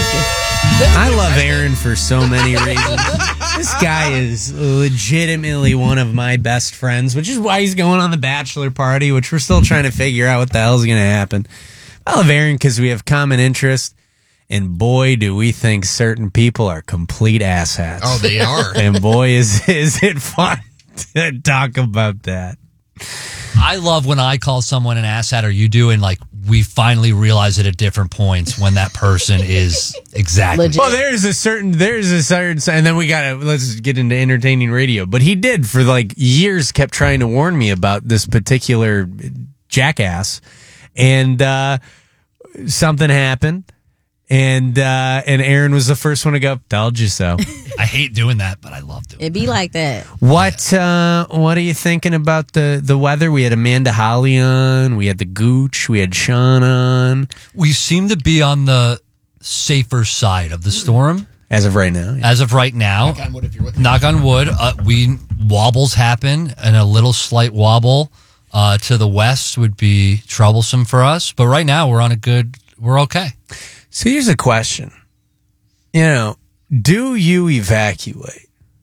I love Aaron for so many reasons. This guy is legitimately one of my best friends, which is why he's going on the bachelor party, which we're still trying to figure out what the hell's going to happen. I love Aaron because we have common interest, and boy, do we think certain people are complete asshats. Oh, they are. And boy, is it fun to talk about that. I love when I call someone an asshat, or you do, and like we finally realize it at different points when that person is exactly. Legit. Well, there's a certain, and then let's get into entertaining radio. But he did for like years, kept trying to warn me about this particular jackass, and something happened, and Aaron was the first one to go, "Told you so." I hate doing that, but I love doing it. It'd be like that. What are you thinking about the weather? We had Amanda Holly on, we had the Gooch, we had Sean on. We seem to be on the safer side of the storm. As of right now. Yeah. As of right now. Knock on wood if you're with me. Knock on wood. Wobbles happen, and a little slight wobble to the west would be troublesome for us. But right now, we're okay. So here's a question. Do you evacuate?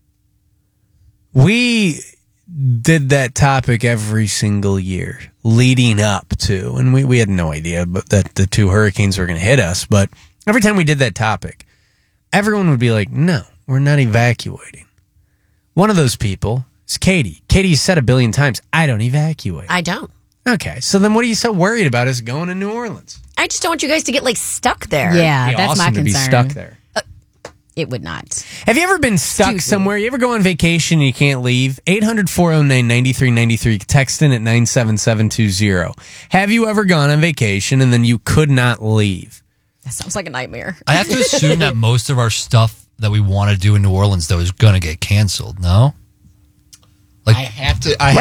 We did that topic every single year leading up to, and we had no idea that the two hurricanes were going to hit us. But every time we did that topic, everyone would be like, no, we're not evacuating. One of those people is Katie. Katie said 1 billion times, I don't evacuate. I don't. Okay, so then what are you so worried about us going to New Orleans? I just don't want you guys to get stuck there. Yeah, It'd be that's my awesome to concern. be stuck there. It would not. Have you ever been stuck somewhere? You ever go on vacation and you can't leave? 800-409-9393. Text in at 97720. Have you ever gone on vacation and then you could not leave? That sounds like a nightmare. I have to assume that most of our stuff that we want to do in New Orleans, though, is going to get canceled, no? I have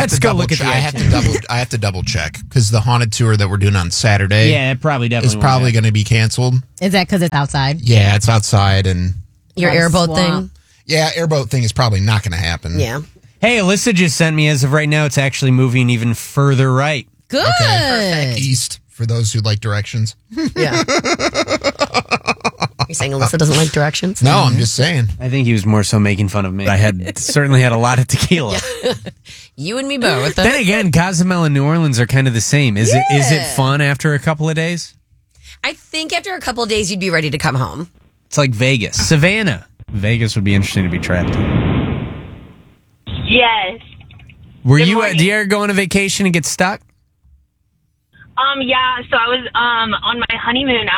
to double check because the haunted tour that we're doing on Saturday it probably is probably going to be canceled. Is that because it's outside? Yeah, it's outside, and Your airboat thing? airboat thing is probably not going to happen. Yeah. Hey, Alyssa just sent me, as of right now, it's actually moving even further right. Good. Perfect. East for those who like directions. Yeah. You're saying Alyssa doesn't like directions? No, I'm just saying. I think he was more so making fun of me. I had certainly had a lot of tequila. You and me both. Then again, Cozumel and New Orleans are kind of the same. Is it fun after a couple of days? I think after a couple of days, you'd be ready to come home. It's like Vegas. Savannah. Vegas would be interesting to be trapped in. Yes. Do Good you morning. ever go on a vacation and get stuck? Yeah. So I was on my honeymoon